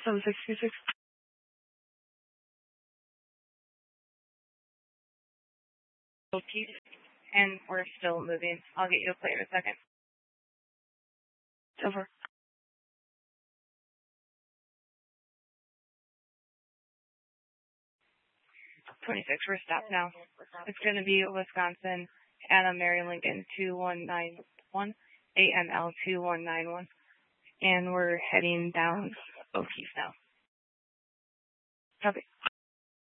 7626. And we're still moving. I'll get you a plate in a second. It's over. 26, we're stopped now. It's going to be Wisconsin, Adam Mary Lincoln 2191, AML 2191. And we're heading down O'Keefe now. Copy.